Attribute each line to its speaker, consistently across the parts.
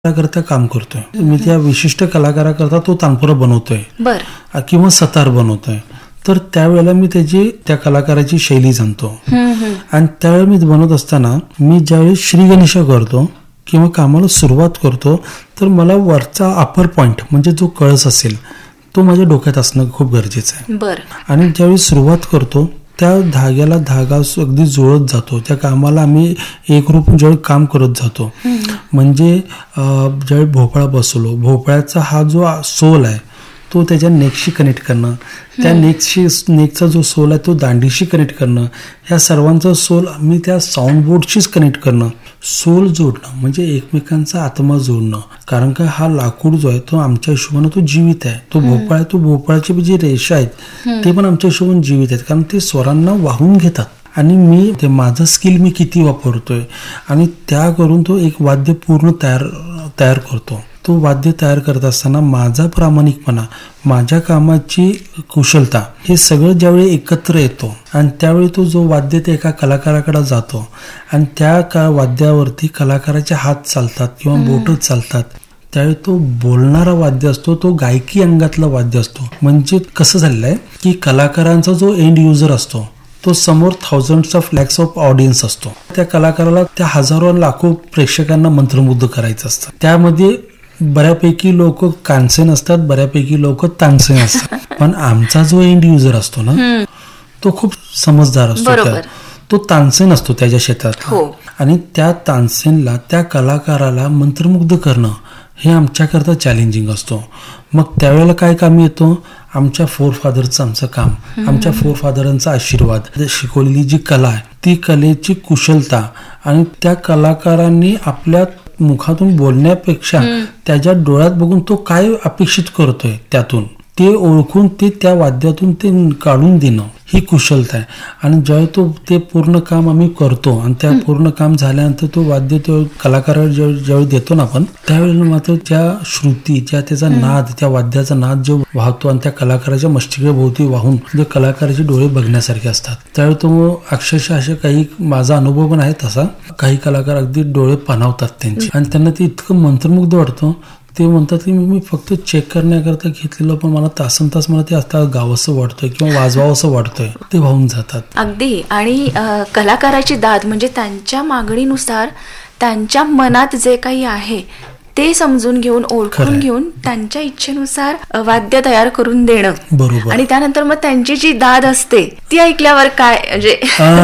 Speaker 1: करता काम करतोय मी, त्या विशिष्ट कलाकाराकरता तो तानपुरा बनवतोय किंवा सतार बनवतोय, तर त्यावेळेला मी त्या कलाकाराची शैली जाणतो. आणि त्यावेळेला मी बनवत असताना मी ज्यावेळी श्री गणेशा करतो किंवा कामाला सुरुवात करतो, तर मला वरचा अपर पॉइंट म्हणजे जो कळस असेल तो माझ्या डोक्यात असणं खूप गरजेचं आहे. आणि ज्यावेळी सुरुवात करतो त्या धाग्याला धागा अगदी जुळत जातो. त्या कामाला आम्ही एकरूप ज्यावेळी काम करत जातो. म्हणजे ज्यावेळी भोपळा बसवलो, भोपळ्याचा हा जो सोल आहे तो त्याच्या नेकशी कनेक्ट करणं, त्या नेकचा जो सोल आहे तो दांडीशी कनेक्ट करणं, ह्या सर्वांचा सोल मी त्या साऊंड बोर्डशीच कनेक्ट करणं, सोल जोडणं म्हणजे एकमेकांचा आत्मा जोडणं. कारण का हा लाकूड जो आहे तो आमच्या हिशोबाने तो जीवित आहे. तो भोपळा आहे, तो भोपळाची जी रेषा आहेत ते पण आमच्या हिशोबाने जीवित आहेत, कारण ते स्वरांना वाहून घेतात. आणि मी ते माझं स्किल मी किती वापरतोय आणि त्या करून तो एक वाद्य पूर्ण तयार करतो. तो वाद्य तयार करत असताना माझा प्रामाणिकपणा, माझ्या कामाची कुशलता हे सगळं ज्यावेळी एकत्र येतो आणि त्यावेळी तो जो वाद्य ते एका कलाकाराकडे जातो आणि त्या वाद्यावरती कलाकाराचे हात चालतात किंवा बोटं चालतात, त्यावेळी तो बोलणारा वाद्य असतो, तो गायकी अंगातला वाद्य असतो. म्हणजे कसं झालेलं आहे की कलाकारांचा जो एंड युजर असतो तो समोर thousands of lakhs of audience असतो. त्या कलाकाराला त्या हजारो लाखो प्रेक्षकांना मंत्रमुग्ध करायचं असतं. त्यामध्ये बऱ्यापैकी लोक कानसेन असतात, बऱ्यापैकी लोक तानसेन असतात. पण आमचा जो एंड युजर असतो ना तो खूप समजदार असतो, तो तानसेन असतो त्याच्या क्षेत्रात. आणि त्या तानसेनला, त्या कलाकाराला मंत्रमुग्ध करणं हे आमच्याकरता चॅलेंजिंग असतो. मग त्यावेळेला काय काम येतो, आमच्या फोरफादरचं आमचं काम, आमच्या फोरफादरांचा आशीर्वाद, शिकवलेली जी कला आहे ती कलेची कुशलता आणि त्या कलाकारांनी आपल्या मुखातून बोलण्यापेक्षा त्याच्या डोळ्यात बघून तो काय अपेक्षित करतोय त्यातून ते ओळखून ते त्या वाद्यातून ते काढून देणं ही कुशलता आहे. आणि ज्यावेळी ते पूर्ण काम आम्ही करतो आणि त्या पूर्ण काम झाल्यानंतर तो वाद्य तो कलाकारावर ज्यावेळी देतो ना आपण, त्यावेळेला मात्र त्या श्रुती, त्याचा नाद, त्या वाद्याचा नाद जो वाहतो आणि त्या कलाकाराच्या मस्तिकेभोवती वाहून जे कलाकाराचे डोळे बघण्यासारखे असतात. त्यावेळी तो अक्षरशः असे काही, माझा अनुभव पण आहे तसा, काही कलाकार अगदी डोळे पाणावतात त्यांचे आणि त्यांना ते इतकं मंत्रमुग्ध वाटतं. ते म्हणतात की मी फक्त चेक करण्याकरता घेतलेलं, पण मला तासन तास मला ते आता गावंसं वाटतंय किंवा वाजवावं असं वाटतंय, ते वाहून जातात
Speaker 2: अगदी. आणि कलाकाराची दाद म्हणजे त्यांच्या मागणीनुसार त्यांच्या मनात जे काही आहे ते समजून घेऊन, ओळखून घेऊन त्यांच्या इच्छेनुसार वाद्य तयार करून देणं.
Speaker 1: बरोबर.
Speaker 2: आणि त्यानंतर मग त्यांची जी दाद असते ती ऐकल्यावर काय म्हणजे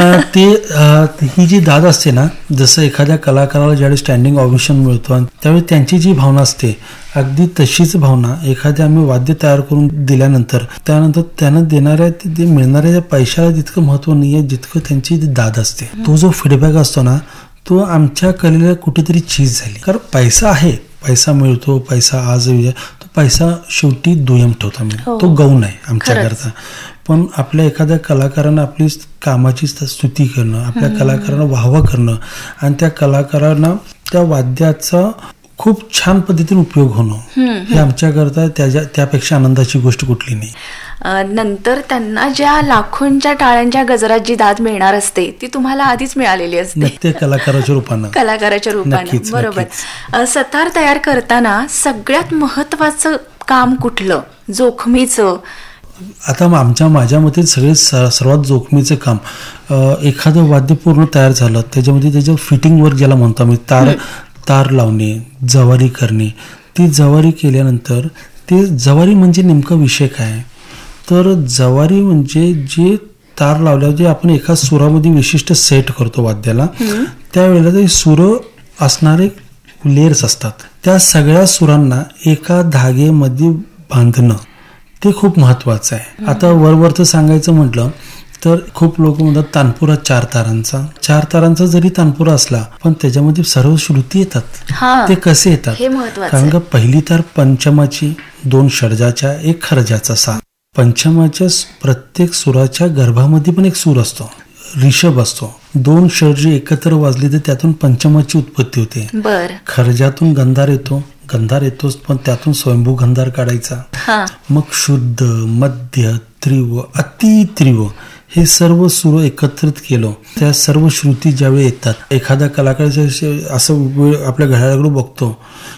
Speaker 1: ही जी दाद असते ना, जसं एखाद्या कलाकाराला ज्यावेळी स्टँडिंग ऑव्हेशन मिळतो आणि त्यावेळी त्यांची जी भावना असते अगदी तशीच भावना एखाद्या आम्ही वाद्य तयार करून दिल्यानंतर त्यानंतर त्यांना मिळणाऱ्या पैशाला तितकं महत्व नाहीये जितकं त्यांची दाद असते. तो जो फीडबॅक असतो ना तो आमच्या कलेला कुठेतरी चीज झाली. कारण पैसा आहे, पैसा मिळतो, पैसा आज तो पैसा शेवटी दुय्यम ठेवतो आम्ही, तो गौण आहे आमच्याकरता. पण आपल्या एखाद्या कलाकारांना आपली कामाची स्तुती करणं, आपल्या कलाकारांना वाहवा करणं आणि त्या कलाकारांना त्या वाद्याचा खूप छान पद्धतीने उपयोग होणं हे आमच्याकरता त्यापेक्षा आनंदाची गोष्ट कुठली नाही.
Speaker 2: नंतर त्यांना ज्या लाखोंच्या टाळ्यांच्या गजरात जी दाद मिळणार असते ती तुम्हाला आधीच मिळालेली असते,
Speaker 1: ते कलाकाराच्या रूपाने.
Speaker 2: बरोबर. सतार तयार करताना सगळ्यात महत्वाचं काम कुठलं, जोखमीचं?
Speaker 1: आता माझ्या मते सर्वात जोखमीचं काम, एखादं वाद्य पूर्ण तयार झालं त्याच्यामध्ये त्याच्या फिटिंग वर्क ज्याला म्हणतो आम्ही, तार लावणे, जवारी करणे. ती जवारी केल्यानंतर ते जवारी म्हणजे नेमका विषय काय, तर जवारी म्हणजे जे तार लावल्यावर जे आपण एका सुरामध्ये विशिष्ट सेट करतो वाद्याला, त्यावेळेला ते सूर असणारे लेयर्स असतात, त्या सगळ्या सुरांना एका धागेमध्ये बांधणं ते खूप महत्वाचं आहे. आता वरवरचं सांगायचं म्हटलं तर खूप लोक म्हणतात तानपुरा 4 तारांचा जरी तानपुरा असला पण त्याच्यामध्ये सर्व श्रुती येतात. ते कसे येतात, कारण का पहिली तार पंचमाची, 2 षडजाच्या, 1 खर्जाचा, 6 पंचमाच्या प्रत्येक सुराच्या गर्भामध्ये पण एक सूर असतो, ऋषभ असतो. 2 षडजे एकत्र वाजले तर त्यातून पंचमाची उत्पत्ती होते. खर्जातून गंधार येतोच पण त्यातून स्वयंभू गंधार काढायचा. मग शुद्ध, मध्य, तीव्र, अतितीव्र हे सर्व सूर एकत्रित केलं, त्या सर्व श्रुती ज्यावेळी येतात, एखादा कलाकार असं आपल्या घड्याळाकडे बघतो